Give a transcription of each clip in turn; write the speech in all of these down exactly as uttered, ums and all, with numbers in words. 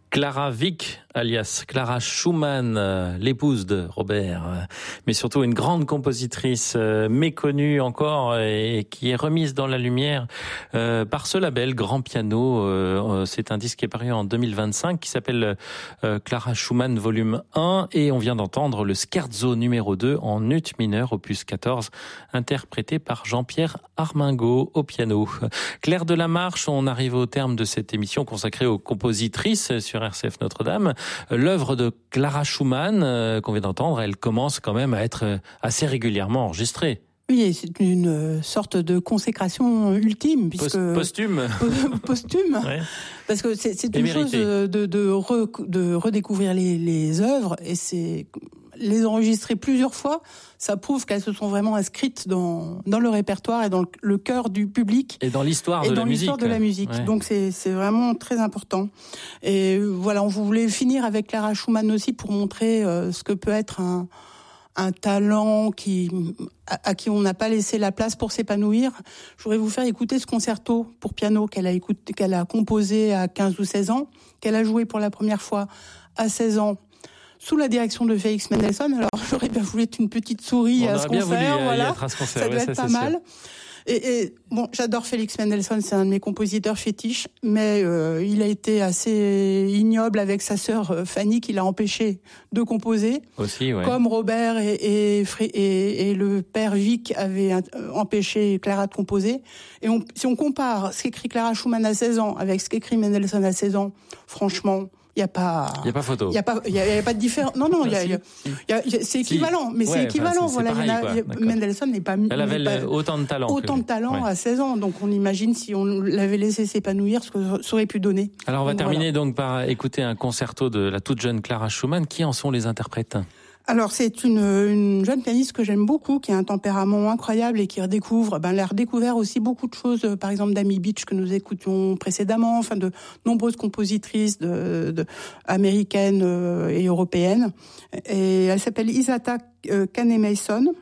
Clara Wieck, alias Clara Schumann, l'épouse de Robert, mais surtout une grande compositrice méconnue encore et qui est remise dans la lumière par ce label Grand Piano. C'est un disque qui est paru en deux mille vingt-cinq qui s'appelle Clara Schumann volume un et on vient d'entendre le Scherzo numéro deux en ut mineur, opus quatorze, interprété par Jean-Pierre Armingaud au piano. Claire Delamarche, on arrive au terme de cette émission consacrée aux compositrices sur R C F Notre-Dame. L'œuvre de Clara Schumann euh, qu'on vient d'entendre, elle commence quand même à être assez régulièrement enregistrée. Oui, c'est une sorte de consécration ultime, puisque posthume, posthume, ouais. Parce que c'est, c'est une chose de, de, re, de redécouvrir les, les œuvres et c'est les enregistrer plusieurs fois. Ça prouve qu'elles se sont vraiment inscrites dans dans le répertoire et dans le, le cœur du public et dans l'histoire et de dans la l'histoire musique. de la musique. Ouais. Donc c'est c'est vraiment très important. Et voilà, on voulait finir avec Clara Schumann aussi pour montrer euh, ce que peut être un un talent qui, à, à qui on n'a pas laissé la place pour s'épanouir. Je voudrais vous faire écouter ce concerto pour piano qu'elle a écouté, qu'elle a composé à quinze ou seize ans, qu'elle a joué pour la première fois à seize ans, sous la direction de Félix Mendelssohn. Alors, j'aurais bien voulu être une petite souris on à ce bien concert, voulu, voilà. À ce concert, ça doit ouais, être ça, pas mal. Sûr. Et, et bon, j'adore Félix Mendelssohn, c'est un de mes compositeurs fétiches, mais euh, il a été assez ignoble avec sa sœur Fanny qui l'a empêché de composer. Aussi, ouais. Comme Robert et, et, et, et le père Wieck avaient empêché Clara de composer. Et on, si on compare ce qu'écrit Clara Schumann à seize ans avec ce qu'écrit Mendelssohn à seize ans, franchement, il y a pas il y a pas photo. Il y a pas il y, y a pas de différence. Non non, il y a, si, y a, si. y a c'est équivalent, si. mais ouais, c'est équivalent, enfin, c'est, voilà, c'est pareil, il y a, Mendelssohn n'est pas elle avait pas, autant de talent autant que... de talent ouais. à seize ans, donc on imagine si on l'avait laissé s'épanouir ce que ça aurait pu donner. Alors on va donc, terminer voilà. donc par écouter un concerto de la toute jeune Clara Schumann. Qui en sont les interprètes ? Alors c'est une, une jeune pianiste que j'aime beaucoup, qui a un tempérament incroyable et qui redécouvre, ben elle a redécouvert aussi beaucoup de choses, par exemple d'Amy Beach que nous écoutions précédemment, enfin de nombreuses compositrices de, de, américaines et européennes. Et elle s'appelle Isata Kane-Mason.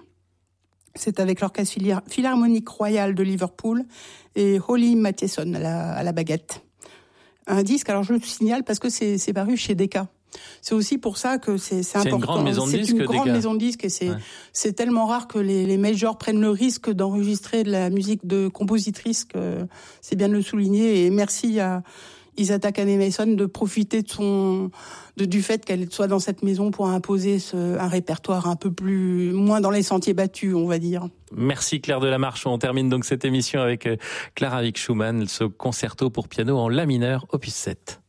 C'est avec l'Orchestre Philharmonique Royal de Liverpool et Holly Mathieson à la, à la baguette. Un disque, alors je le signale parce que c'est, c'est paru chez Decca. C'est aussi pour ça que c'est, c'est, c'est important. C'est une grande maison de c'est disques. C'est une grande Decca. maison de disques et c'est, ouais. c'est tellement rare que les, les majors prennent le risque d'enregistrer de la musique de compositrice que c'est bien de le souligner. Et merci à Isata Kane-Mason de profiter de son, de, du fait qu'elle soit dans cette maison pour imposer ce, un répertoire un peu plus, moins dans les sentiers battus, on va dire. Merci Claire Delamarche. On termine donc cette émission avec Clara Wieck Schumann, ce concerto pour piano en la mineur, opus sept.